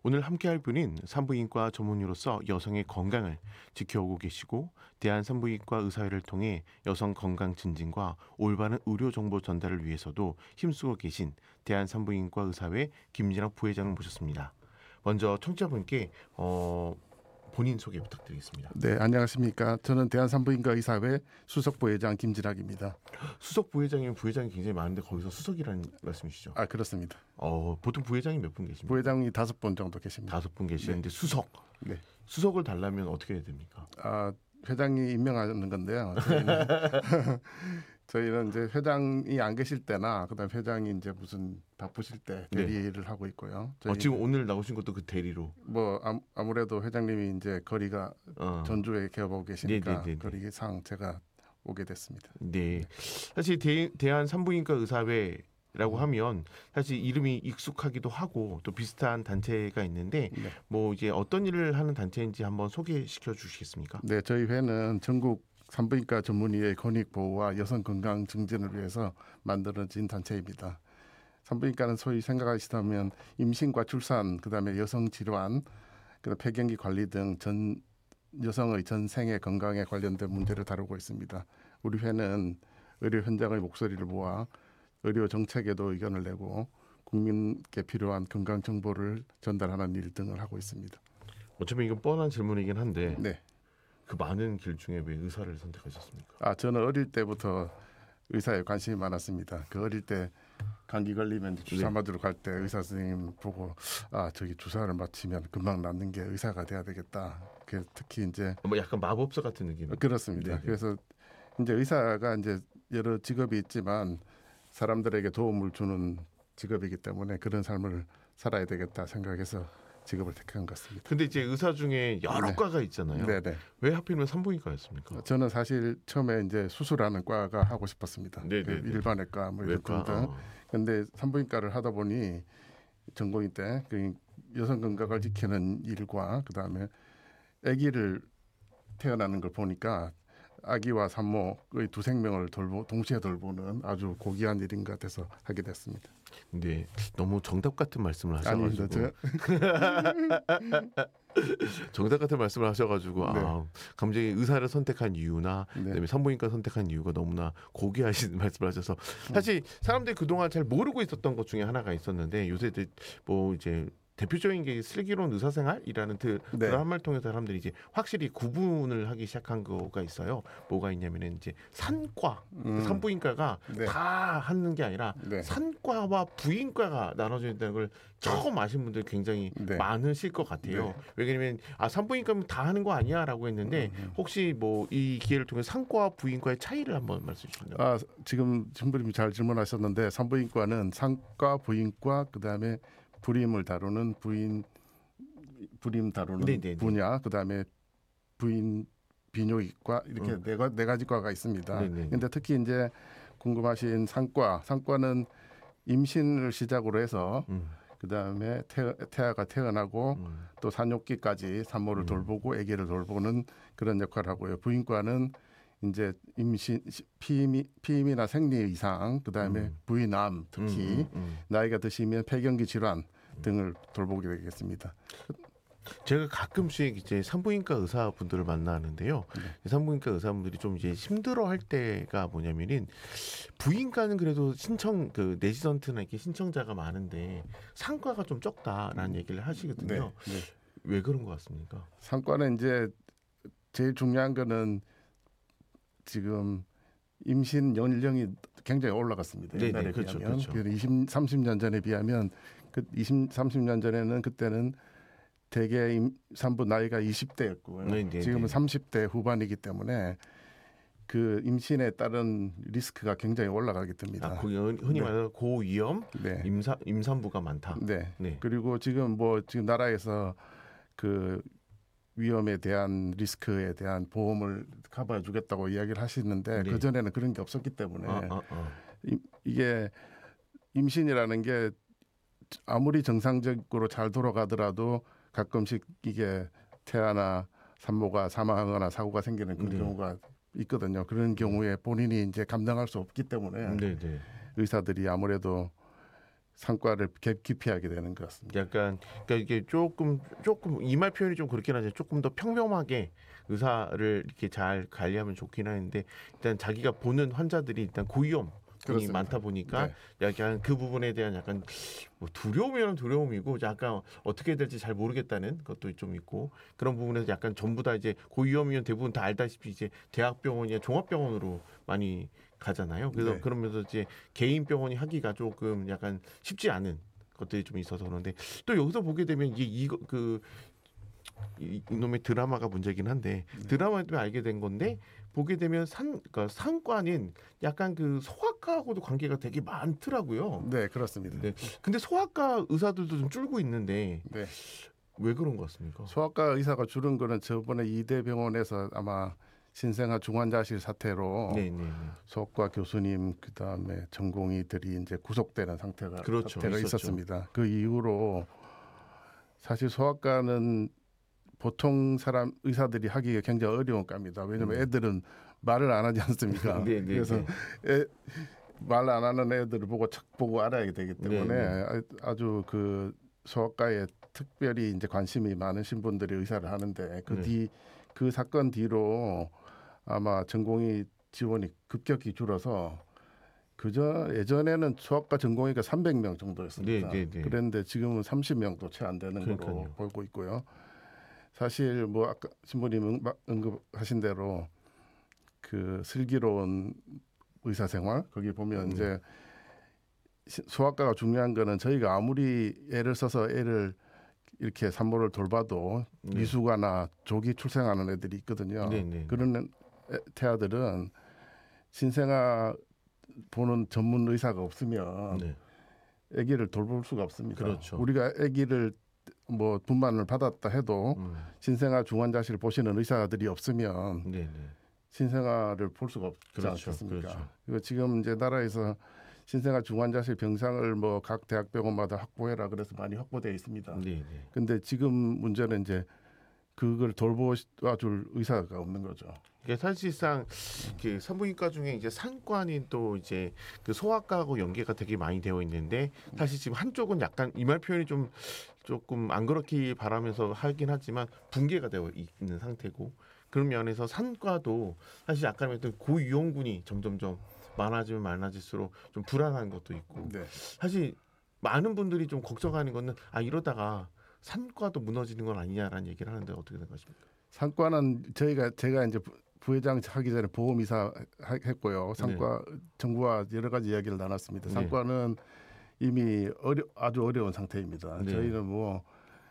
오늘 함께할 분은 산부인과 전문의로서 여성의 건강을 지켜오고 계시고 대한산부인과 의사회를 통해 여성 건강 증진과 올바른 의료 정보 전달을 위해서도 힘쓰고 계신 대한산부인과 의사회 김진학 부회장을 모셨습니다. 먼저 청취자분께 본인 소개 부탁드리겠습니다. 네, 안녕하십니까. 저는 대한산부인과 의사회 수석 부회장 김진학입니다. 수석 부회장이면 부회장이 굉장히 많은데 거기서 수석이라는 말씀이시죠? 아, 그렇습니다. 보통 부회장이 몇 분 계십니까? 부회장이 5분 정도 계십니다. 5분 계시는데 수석. 네. 수석을 달라면 어떻게 해야 됩니까? 아, 회장이 임명하는 건데요. 저희는 이제 회장이 안 계실 때나 그다음 회장이 이제 무슨 바쁘실 때 대리를 하고 있고요. 지금 오늘 나오신 것도 그 대리로. 뭐 아무래도 회장님이 이제 거리가 전주에 개업하고 계시니까 거리상 제가 오게 됐습니다. 네. 사실 대한 산부인과 의사회라고 하면 사실 이름이 익숙하기도 하고 또 비슷한 단체가 있는데 뭐 이제 어떤 일을 하는 단체인지 한번 소개시켜 주시겠습니까? 네, 저희 회는 전국 산부인과 전문의의 권익 보호와 여성 건강 증진을 위해서 만들어진 단체입니다. 산부인과는 소위 생각하시다면 임신과 출산, 그다음에 여성 질환, 그다음 폐경기 관리 등 여성의 전생의 건강에 관련된 문제를 다루고 있습니다. 우리 회는 의료 현장의 목소리를 모아 의료 정책에도 의견을 내고 국민께 필요한 건강 정보를 전달하는 일 등을 하고 있습니다. 어쩌면 이건 뻔한 질문이긴 한데 네. 그 많은 길 중에 왜 의사를 선택하셨습니까? 저는 어릴 때부터 의사에 관심이 많았습니다. 그 어릴 때 감기 걸리면 주사 맞으러 갈 때 의사 선생님 보고 저기 주사를 맞히면 금방 낫는 게 의사가 돼야 되겠다. 특히 이제 뭐 약간 마법사 같은 느낌. 그렇습니다. 네네. 그래서 이제 의사가 이제 여러 직업이 있지만 사람들에게 도움을 주는 직업이기 때문에 그런 삶을 살아야 되겠다 생각해서 직업을 택한 것 같습니다. 근데 이제 의사 중에 여러 과가 있잖아요. 네네. 왜 하필이면 산부인과였습니까? 저는 사실 처음에 이제 수술하는 과가 하고 싶었습니다. 일반외과 뭐 이런 등등. 근데 산부인과를 하다 보니 전공의 때 그 여성 건강을 지키는 일과 그다음에 아기를 태어나는 걸 보니까 아기와 산모의 두 생명을 동시에 돌보는 아주 고귀한 일인 것 같아서 하게 됐습니다. 네, 너무 정답 같은 말씀을 하셔가지고 정답 같은 말씀을 하셔가지고 감정이 의사를 선택한 이유나 그다음에 산부인과 선택한 이유가 너무나 고귀하신 말씀을 하셔서 사실 사람들이 그동안 잘 모르고 있었던 것 중에 하나가 있었는데 요새 뭐 이제 대표적인 게 슬기로운 의사생활이라는 드라마를 통해서 사람들이 이제 확실히 구분을 하기 시작한 거가 있어요. 뭐가 있냐면은 이제 산과 산부인과가 다 하는 게 아니라 산과와 부인과가 나눠져 있다는 걸 처음 아신 분들 굉장히 많으실 것 같아요. 왜냐면 산부인과면 다 하는 거 아니야라고 했는데 혹시 뭐 이 기회를 통해 산과와 부인과의 차이를 한번 말씀해 주시면. 지금 신부님이 잘 질문하셨는데 산부인과는 산과 부인과 그다음에 불임을 다루는 불임 다루는 분야, 그다음에 비뇨기과 이렇게 네 가지 과가 있습니다. 그런데 특히 이제 궁금하신 산과는 임신을 시작으로 해서 그다음에 태아가 태어나고 또 산욕기까지 산모를 돌보고 아기를 돌보는 그런 역할을 하고요. 부인과는 이제 피임이나 생리 이상, 그다음에 부인암 특히 나이가 드시면 폐경기 질환 등을 돌보게 되겠습니다. 제가 가끔씩 이제 산부인과 의사분들을 만나는데요. 산부인과 의사분들이 좀 이제 힘들어할 때가 뭐냐면은 부인과는 그래도 레지던트나 이렇게 신청자가 많은데 산과가 좀 적다라는 얘기를 하시거든요. 왜 그런 것 같습니까? 산과는 이제 제일 중요한 거는 지금 임신 연령이 굉장히 올라갔습니다. 옛날에 비하면. 그렇죠. 30년 전에 비하면 30년 전에는 그때는 대개 산부 나이가 20대였고요. 지금은 30대 후반이기 때문에 그 임신에 따른 리스크가 굉장히 올라가게 됩니다. 흔히 말해서 고위험 임산부가 많다. 그리고 지금 나라에서 그 위험에 대한 리스크에 대한 보험을 커버해 주겠다고 이야기를 하시는데 그전에는 그런 게 없었기 때문에 이게 임신이라는 게 아무리 정상적으로 잘 돌아가더라도 가끔씩 이게 태아나 산모가 사망하거나 사고가 생기는 그런 경우가 있거든요. 그런 경우에 본인이 이제 감당할 수 없기 때문에 의사들이 아무래도 상과를 기피하게 되는 것 같습니다. 약간 그러니까 이게 조금 이 말 표현이 좀 그렇긴 하죠. 조금 더 평범하게 의사를 이렇게 잘 관리하면 좋긴 하는데 일단 자기가 보는 환자들이 일단 고위험 이 그렇습니다. 많다 보니까 네. 약간 그 부분에 대한 약간 뭐 두려움이란 두려움이고 약간 어떻게 될지 잘 모르겠다는 것도 좀 있고 그런 부분에서 약간 전부 다 이제 고위험이면 대부분 다 알다시피 이제 대학병원이나 종합병원으로 많이 가잖아요. 그래서 네. 그러면서 이제 개인 병원이 하기가 조금 약간 쉽지 않은 것들이 좀 있어서 그런데 또 여기서 보게 되면 이게 이거 이놈의 드라마가 문제긴 한데 드라마 때문에 알게 된 건데 보게 되면 그러니까 상과는 약간 그 소아과하고도 관계가 되게 많더라고요. 네, 그렇습니다. 네. 근데 소아과 의사들도 좀 줄고 있는데 네. 왜 그런 것 같습니까? 소아과 의사가 줄은 거는 저번에 이대병원에서 아마 신생아 중환자실 사태로 네, 네, 네. 소아과 교수님 그다음에 전공의들이 이제 구속되는 사태가 그렇죠. 있었죠. 있었습니다. 그 이후로 사실 소아과는 보통 사람 의사들이 하기가 굉장히 어려운 과입니다. 왜냐하면 애들은 말을 안 하지 않습니까? 네, 네, 그래서 말 안 하는 애들을 보고 척 보고 알아야 되기 때문에 네, 아주 그 소아과에 특별히 이제 관심이 많으신 분들이 의사를 하는데 그 사건 뒤로 아마 전공의 지원이 급격히 줄어서 그저 예전에는 소아과 전공의가 300명 정도였습니다. 네, 네, 네. 그런데 지금은 30명도 채 안 되는 걸로 그러니까요. 보고 있고요. 사실 뭐 아까 신부님 언급하신 대로 그 슬기로운 의사생활 거기 보면 이제 소아과가 중요한 거는 저희가 아무리 애를 써서 애를 이렇게 산모를 돌봐도 미숙아나 조기 출생하는 애들이 있거든요. 네, 네. 그런 태아들은 신생아 보는 전문 의사가 없으면 네. 아기를 돌볼 수가 없습니다. 그렇죠. 우리가 아기를 뭐 분만을 받았다 해도 신생아 중환자실 보시는 의사들이 없으면 네, 네. 신생아를 볼 수가 없지 그렇죠. 않겠습니까? 그렇죠. 그리고 지금 이제 나라에서 신생아 중환자실 병상을 뭐 각 대학병원마다 확보해라 그래서 많이 확보되어 있습니다. 네, 네. 근데 지금 문제는 이제 그걸 돌보아줄 의사가 없는 거죠. 이게 사실상 그 산부인과 중에 이제 산과는 또 이제 그 소아과하고 연계가 되게 많이 되어 있는데 사실 지금 한쪽은 약간 이 말 표현이 좀 조금 안 그렇게 바라면서 하긴 하지만 붕괴가 되어 있는 상태고 그런 면에서 산과도 사실 아까 말했던 고위험군이 점점점 많아지면 많아질수록 좀 불안한 것도 있고 네. 사실 많은 분들이 좀 걱정하는 거는 이러다가 산과도 무너지는 건 아니냐라는 얘기를 하는데 어떻게 생각하십니까? 산과는 제가 이제 부회장 하기 전에 보험이사 했고요. 산과 정부와 여러 가지 이야기를 나눴습니다. 산과는 이미 아주 어려운 상태입니다. 저희는 뭐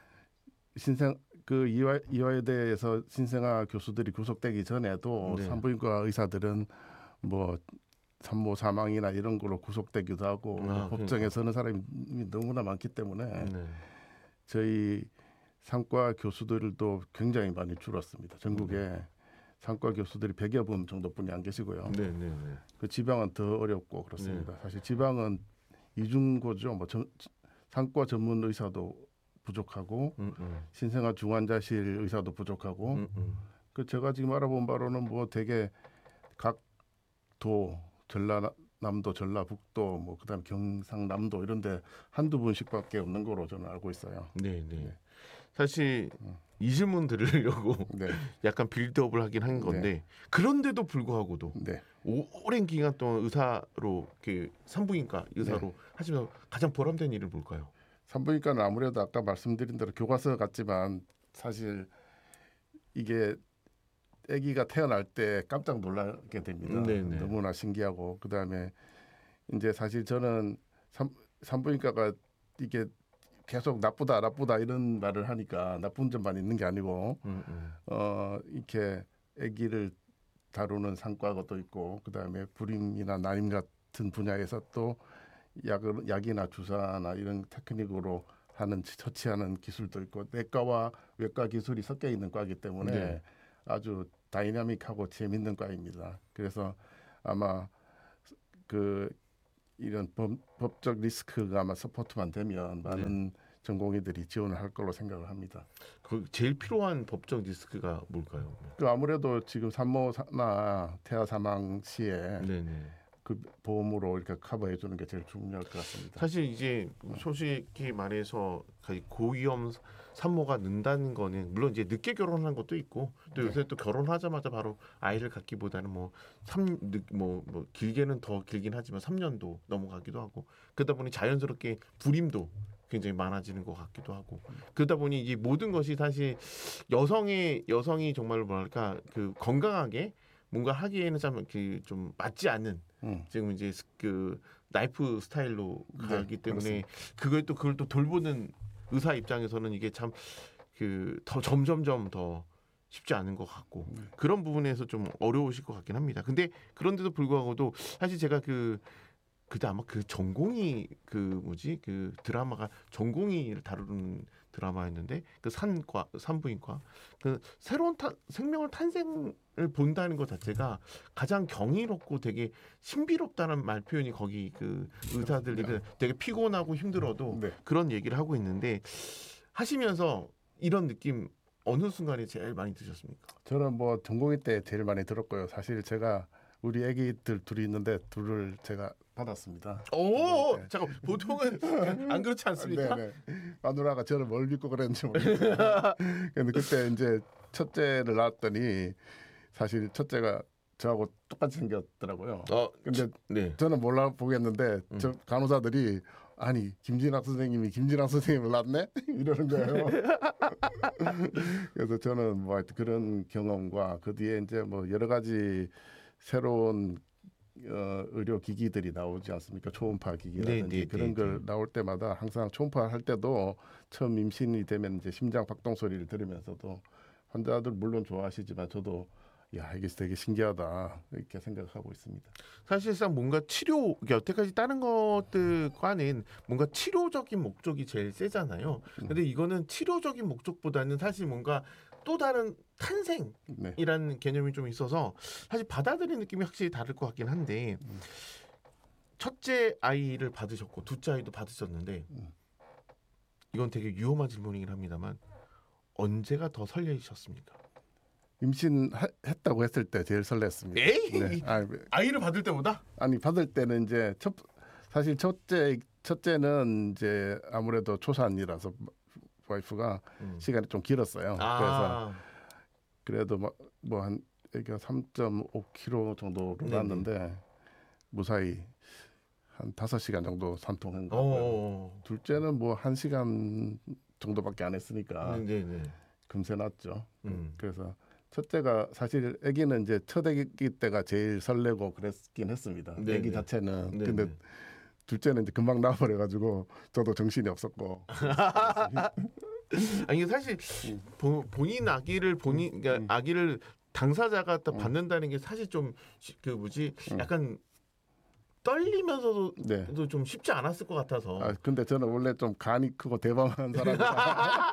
그 이화여대에서 신생아 교수들이 구속되기 전에도 산부인과 의사들은 뭐 산모 사망이나 이런 걸로 구속되기도 하고 법정에 서는 사람이 너무나 많기 때문에 저희 산과 교수들도 굉장히 많이 줄었습니다. 전국에 산과 교수들이 100여 분 정도뿐이 안 계시고요. 그 지방은 더 어렵고 그렇습니다. 사실 지방은 이중고죠. 뭐 산과 전문 의사도 부족하고 신생아 중환자실 의사도 부족하고 그 제가 지금 알아본 바로는 뭐 되게 각 도 전라남도, 전라북도, 뭐 그다음 경상남도 이런데 한두 분씩밖에 없는 거로 저는 알고 있어요. 네. 사실 이 질문 드리려고 약간 빌드업을 하긴 한 건데 그런데도 불구하고도 오랜 기간 동안 의사로 그 산부인과 의사로 하시면서 가장 보람된 일은 뭘까요? 산부인과는 아무래도 아까 말씀드린 대로 교과서 같지만 사실 이게 아기가 태어날 때 깜짝 놀라게 됩니다. 너무나 신기하고 그다음에 이제 사실 저는 산부인과가 이게 계속 나쁘다 이런 말을 하니까 나쁜 점만 있는 게 아니고 이렇게 아기를 다루는 산과도 있고 그다음에 불임이나 난임 같은 분야에서 또 약이나 주사나 이런 테크닉으로 처치하는 기술도 있고 내과와 외과 기술이 섞여 있는 과이기 때문에 아주 다이나믹하고 재밌는 과입니다. 그래서 아마 이런 법적 리스크가 아마 서포트만 되면 많은 전공의들이 지원을 할 걸로 생각을 합니다. 그 제일 필요한 법적 리스크가 뭘까요? 아무래도 지금 산모나 태아 사망 시에 그 보험으로 이렇게 커버해 주는 게 제일 중요할 것 같습니다. 사실 이제 솔직히 말해서 고위험 산모가 는다는 거는 물론 이제 늦게 결혼한 것도 있고 또 요새 또 결혼하자마자 바로 아이를 갖기보다는 뭐 길게는 더 길긴 하지만 3년도 넘어가기도 하고 그러다 보니 자연스럽게 불임도 굉장히 많아지는 것 같기도 하고 그러다 보니 이 모든 것이 사실 여성이 정말 뭐랄까 그 건강하게 뭔가 하기에는 좀 맞지 않는 지금 이제 그 라이프 스타일로 가기 때문에 그걸 또 돌보는 의사 입장에서는 이게 참 그 더 점점점 더 쉽지 않은 것 같고 그런 부분에서 좀 어려우실 것 같긴 합니다. 근데 그런데도 불구하고도 사실 제가 그때 아마 그 전공이 그 드라마가 전공이를 다루는 드라마였는데 그 산부인과 그 새로운 생명을 탄생을 본다는 것 자체가 가장 경이롭고 되게 신비롭다는 말 표현이 거기 그 의사들이 되게 피곤하고 힘들어도 그런 얘기를 하고 있는데 하시면서 이런 느낌 어느 순간에 제일 많이 드셨습니까? 저는 뭐 전공의 때 제일 많이 들었고요. 사실 제가 우리 아기들 둘이 있는데 둘을 제가 받았습니다. 오, 잠깐 보통은 안 그렇지 않습니까? 네네. 마누라가 저를 뭘 믿고 그랬는지 모르겠어요. 근데 그때 이제 첫째를 낳았더니 사실 첫째가 저하고 똑같이 생겼더라고요. 근데 저는 몰라 보겠는데 저 간호사들이 아니 김진학 선생님이 김진학 선생님을 낳네 이러는 거예요. 그래서 저는 뭐 그런 경험과 그 뒤에 이제 뭐 여러 가지 새로운 의료 기기들이 나오지 않습니까? 초음파 기기라든지 그런 걸 나올 때마다 항상 초음파 할 때도 처음 임신이 되면 이제 심장 박동 소리를 들으면서도 환자들 물론 좋아하시지만 저도 야 이게 되게 신기하다 이렇게 생각하고 있습니다. 사실상 뭔가 여태까지 다른 것들과는 뭔가 치료적인 목적이 제일 세잖아요. 근데 이거는 치료적인 목적보다는 사실 뭔가 또 다른 탄생이라는 개념이 좀 있어서 사실 받아들이는 느낌이 확실히 다를 것 같긴 한데 첫째 아이를 받으셨고 둘째 아이도 받으셨는데 이건 되게 위험한 질문이긴 합니다만 언제가 더 설레이셨습니까? 임신했다고 했을 때 제일 설렜습니다. 에이? 아이를 받을 때보다? 아니 받을 때는 이제 사실 첫째는 이제 아무래도 초산이라서 와이프가 시간이 좀 길었어요. 그래서 그래도 뭐 한 애가 3.5kg 정도로 났는데 무사히 한 5시간 정도 산통한 거고요. 둘째는 뭐 1시간 정도밖에 안 했으니까 금세 났죠. 그래서 첫째가 사실 아기는 이제 첫 아기 때가 제일 설레고 그랬긴 했습니다. 아기 자체는. 근데 둘째는 이제 금방 나와버려가지고 저도 정신이 없었고. 아니 사실 본인 아기를 그러니까 아기를 당사자가 딱 받는다는 게 사실 좀 약간 떨리면서도 좀 쉽지 않았을 것 같아서. 근데 저는 원래 좀 간이 크고 대범한 사람이라.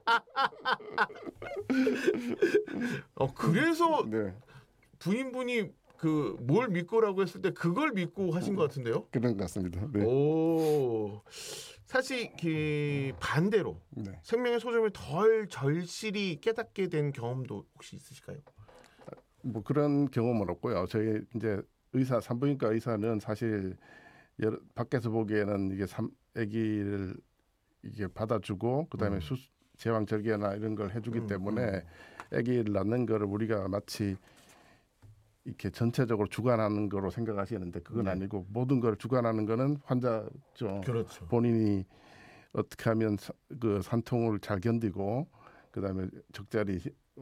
그래서 부인분이 뭘 믿고라고 했을 때 그걸 믿고 하신 것 같은데요? 그런 것 같습니다. 네. 오, 사실 반대로 생명의 소중을 덜 절실히 깨닫게 된 경험도 혹시 있으실까요? 뭐 그런 경험은 없고요. 저희 이제 산부인과 의사는 사실 밖에서 보기에는 이게 아기를 이게 받아주고 그다음에 제왕절개나 이런 걸 해주기 때문에 아기를 낳는 거를 우리가 마치 이렇게 전체적으로 주관하는 거로 생각하시는데 그건 아니고 모든 걸 주관하는 거는 환자죠. 그렇죠. 본인이 어떻게 하면 그 산통을 잘 견디고 그다음에 적절히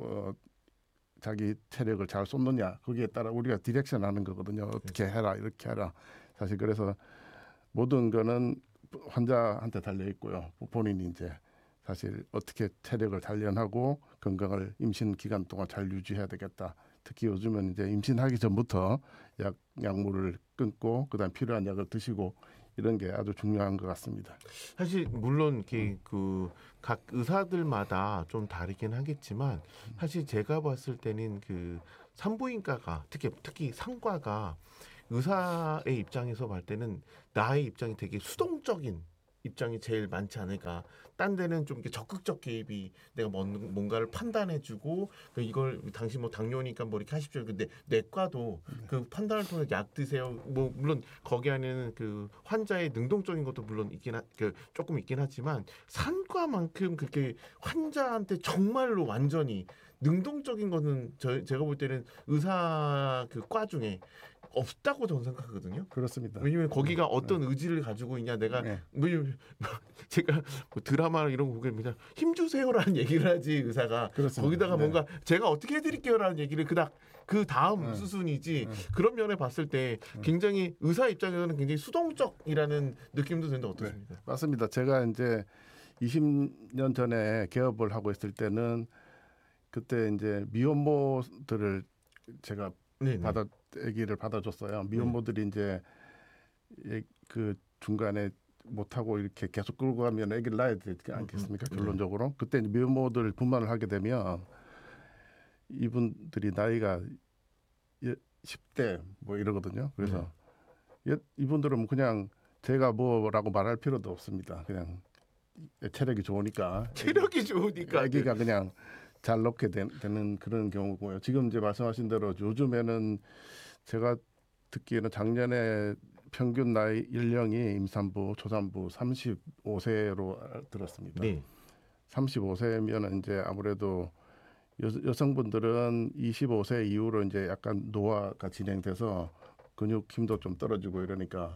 자기 체력을 잘 쏟느냐 거기에 따라 우리가 디렉션 하는 거거든요. 어떻게 해라 이렇게 해라. 사실 그래서 모든 거는 환자한테 달려 있고요. 본인이 이제 사실 어떻게 체력을 단련하고 건강을 임신 기간 동안 잘 유지해야 되겠다. 특히 요즘은 이제 임신하기 전부터 약물을 끊고 그다음 필요한 약을 드시고 이런 게 아주 중요한 것 같습니다. 사실 물론 각 의사들마다 좀 다르긴 하겠지만 사실 제가 봤을 때는 산부인과가 특히 상과가 의사의 입장에서 볼 때는 나의 입장이 되게 수동적인 입장이 제일 많지 않을까. 딴 데는 좀 이렇게 적극적 개입이 내가 뭔가를 판단해주고 이걸 당신 뭐 당뇨니까 뭐 이렇게 하십시오. 근데 내과도 그 판단을 통해 약 드세요. 뭐 물론 거기 안에는 그 환자의 능동적인 것도 물론 그 조금 있긴 하지만 산과만큼 그렇게 환자한테 정말로 완전히 능동적인 거는 제가 볼 때는 의사 그 과 중에 없다고 저는 생각하거든요. 그렇습니다. 왜냐면 거기가 어떤 의지를 가지고 있냐 내가 왜냐면 제가 뭐 드라마 이런 거 보게 되면 힘주세요라는 얘기를 하지 의사가 그렇습니다. 거기다가 뭔가 제가 어떻게 해드릴게요라는 얘기를 그 다음 수순이지 그런 면에 봤을 때 굉장히 의사 입장에서는 굉장히 수동적이라는 느낌도 드는데 어떻습니까? 네, 맞습니다. 제가 이제 20년 전에 개업을 하고 있을 때는 그때 이제 미혼모들을 제가 네네. 아기를 받아줬어요. 미혼모들이 이제 그 중간에 못하고 이렇게 계속 끌고 가면 아기를 낳아야 되지 않겠습니까? 결론적으로. 그때 이제 미혼모들 분만을 하게 되면 이분들이 나이가 10대 뭐 이러거든요. 그래서 이분들은 그냥 제가 뭐라고 말할 필요도 없습니다. 그냥 체력이 좋으니까. 체력이 좋으니까 아기가 그냥 잘 넣게 되는 그런 경우고요. 지금 이제 말씀하신 대로 요즘에는 제가 듣기에는 작년에 평균 나이 연령이 임산부, 초산부 35세로 들었습니다. 네. 35세면 이제 아무래도 여성분들은 25세 이후로 이제 약간 노화가 진행돼서 근육 힘도 좀 떨어지고 이러니까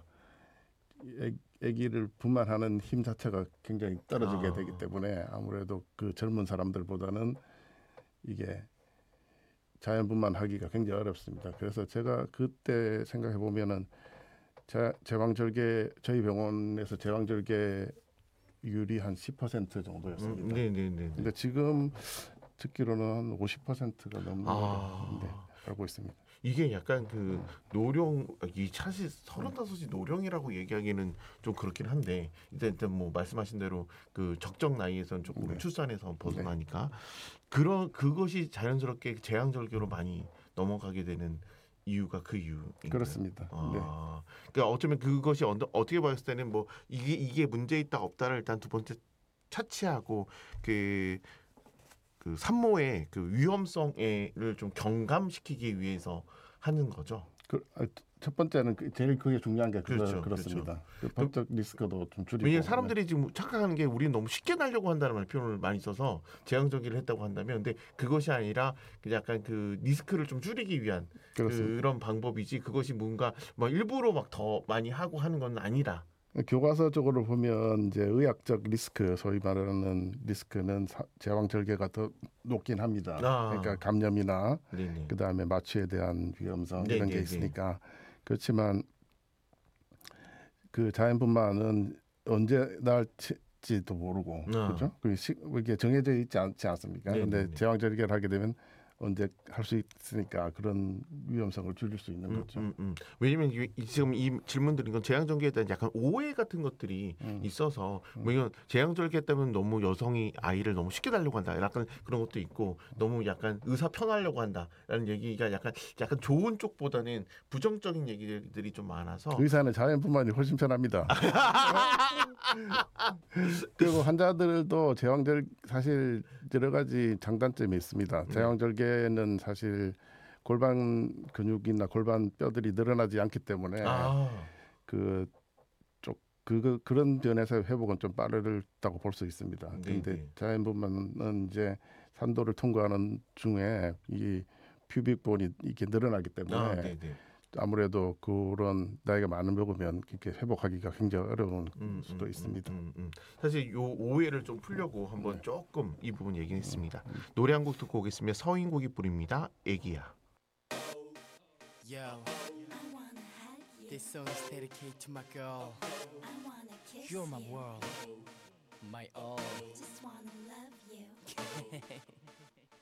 아기를 분만하는 힘 자체가 굉장히 떨어지게 되기 때문에 아무래도 그 젊은 사람들보다는 이게 자연분만하기가 굉장히 어렵습니다. 그래서 제가 그때 생각해 보면은 제왕절개 저희 병원에서 제왕절개율이 한 10% 정도였습니다. 네네네. 근데 지금 듣기로는 한 50%가 넘는 걸로 알고 있습니다. 이게 약간 그 노령 이 사실 35이 노령이라고 얘기하기는 좀 그렇긴 한데 일단 뭐 말씀하신 대로 그 적정 나이에선 조금 출산에서 벗어나니까 그것이 자연스럽게 제왕절개로 많이 넘어가게 되는 이유가 그 이유인가요? 그렇습니다. 그러니까 어쩌면 그것이 어떻게 봤을 때는 뭐 이게 문제 있다 없다를 일단 두 번째 차치하고 그 산모의 그 위험성을 좀 경감시키기 위해서 하는 거죠. 첫 번째는 제일 그게 중요한 게 그렇죠, 그렇습니다. 그 법적 리스크도 좀 줄이고. 왜냐하면 사람들이 지금 착각하는 게 우리는 너무 쉽게 날려고 한다는 표현을 많이 써서 제왕절개를 했다고 한다면, 근데 그것이 아니라 약간 그 리스크를 좀 줄이기 위한 그렇습니다. 그런 방법이지 그것이 뭔가 뭐 일부러 막 더 많이 하고 하는 건 아니라. 교과서적으로 보면 이제 의학적 리스크, 소위 말하는 리스크는 제왕절개가 더 높긴 합니다. 그러니까 감염이나 그 다음에 마취에 대한 위험성 이런 게 있으니까. 그렇지만 그 자연분만은 언제 날지도 모르고 그렇죠? 이게 정해져 있지 않지 않습니까? 그런데 제왕절개를 하게 되면 언제 할 수 있으니까 그런 위험성을 줄일 수 있는 거죠. 왜냐면 지금 이 질문 드린 건 제왕절개에 대한 약간 오해 같은 것들이 있어서 왜냐면 제왕절개 때문에 너무 여성이 아이를 너무 쉽게 달려고 한다 약간 그런 것도 있고 너무 약간 의사 편하려고 한다라는 얘기가 약간 좋은 쪽보다는 부정적인 얘기들이 좀 많아서 의사는 자연분만이 훨씬 편합니다. 그리고 환자들도 사실 여러 가지 장단점이 있습니다. 제왕절개는 사실 골반 근육이나 골반 뼈들이 늘어나지 않기 때문에 그런 면에서 회복은 좀 빠르다고 볼 수 있습니다. 그런데 자연분만은 이제 산도를 통과하는 중에 이 퓨빅본이 이렇게 늘어나기 때문에 아무래도 그런 나이가 많은 먹으면 이렇게 회복하기가 굉장히 어려운 수도 있습니다. 사실 요 오해를 좀 풀려고 한번 조금 이 부분 얘기했습니다. 노래 한 곡 듣고 오겠습니다. 서인국이 부릅니다. 애기야. Yo, this song is dedicated to my girl. You're my world, my all. Just wanna love you.